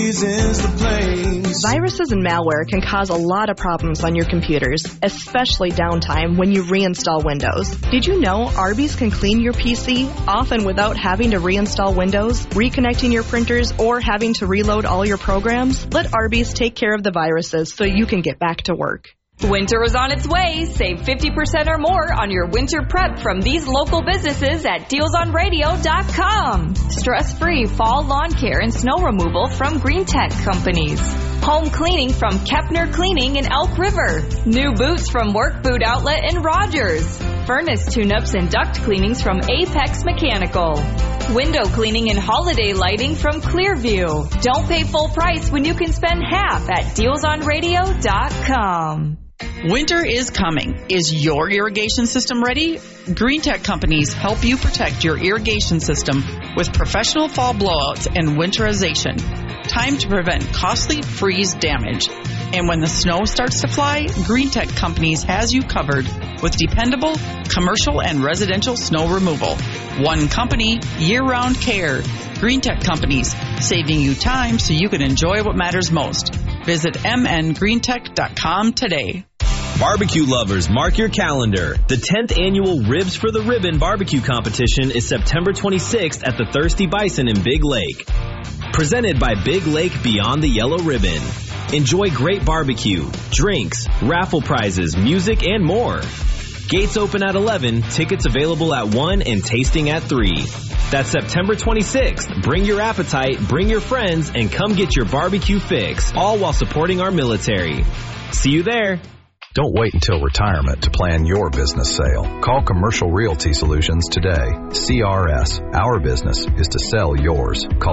is the place. Viruses and malware can cause a lot of problems on your computers, especially downtime when you reinstall Windows. Did you know Arby's can clean your PC, often without having to reinstall Windows, reconnecting your printers, or having to reload all your programs? Let Arby's take care of the viruses so you can get back to work. Winter is on its way. Save 50% or more on your winter prep from these local businesses at DealsOnRadio.com. Stress-free fall lawn care and snow removal from Green Tech Companies. Home cleaning from Kepner Cleaning in Elk River. New boots from Work Boot Outlet in Rogers. Furnace tune-ups and duct cleanings from Apex Mechanical. Window cleaning and holiday lighting from Clearview. Don't pay full price when you can spend half at DealsOnRadio.com. Winter is coming. Is your irrigation system ready? Green Tech Companies help you protect your irrigation system with professional fall blowouts and winterization. Time to prevent costly freeze damage. And when the snow starts to fly, Green Tech Companies has you covered with dependable commercial and residential snow removal. One company, year-round care. Green Tech Companies, saving you time so you can enjoy what matters most. Visit mngreentech.com today. Barbecue lovers, mark your calendar. The 10th annual Ribs for the Ribbon barbecue competition is September 26th at the Thirsty Bison in Big Lake. Presented by Big Lake Beyond the Yellow Ribbon. Enjoy great barbecue, drinks, raffle prizes, music, and more. Gates open at 11, tickets available at 1, and tasting at 3. That's September 26th. Bring your appetite, bring your friends, and come get your barbecue fix, all while supporting our military. See you there. Don't wait until retirement to plan your business sale. Call Commercial Realty Solutions today. CRS. Our business is to sell yours. Call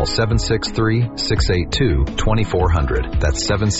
763-682-2400. That's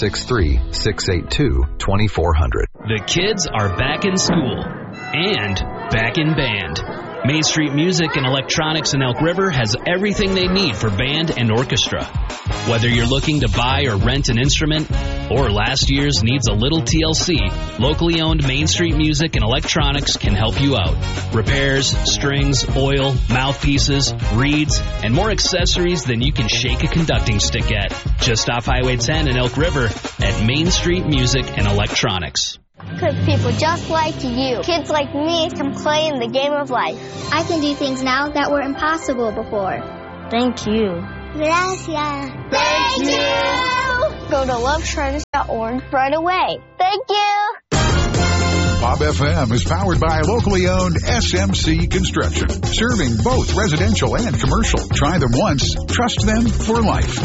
763-682-2400. The kids are back in school and back in band. Main Street Music and Electronics in Elk River has everything they need for band and orchestra. Whether you're looking to buy or rent an instrument, or last year's needs a little TLC, locally owned Main Street Music and Electronics can help you out. Repairs, strings, oil, mouthpieces, reeds, and more accessories than you can shake a conducting stick at. Just off Highway 10 in Elk River at Main Street Music and Electronics. Because people just like you, kids like me, can play in the game of life. I can do things now that were impossible before. Thank you. Gracias. Thank you. Go to lovetrends.org right away. Thank you. Bob FM is powered by locally owned SMC Construction, serving both residential and commercial. Try them once, trust them for life.